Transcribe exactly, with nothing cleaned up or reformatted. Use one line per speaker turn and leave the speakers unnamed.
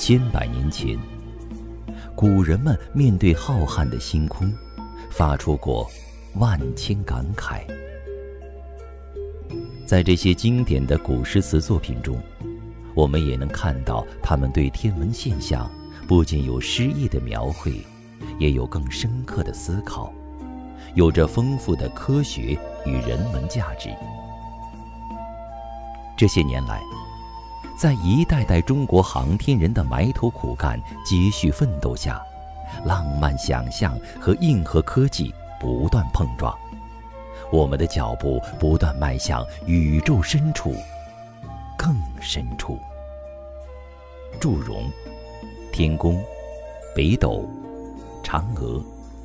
千百年前，古人们面对浩瀚的星空，发出过万千感慨。在这些经典的古诗词作品中，我们也能看到他们对天文现象不仅有诗意的描绘，也有更深刻的思考，有着丰富的科学与人文价值。这些年来，在一代代中国航天人的埋头苦干、接续奋斗下，浪漫想象和硬核科技不断碰撞，我们的脚步不断迈向宇宙深处，更深处。祝融、天宫、北斗、嫦娥。